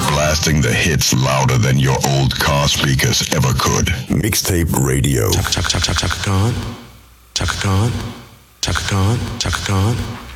Blasting the hits louder than your old car speakers ever could. Mixtape Radio. Chaka Khan. Chaka Khan. Chaka Khan. Chaka Khan.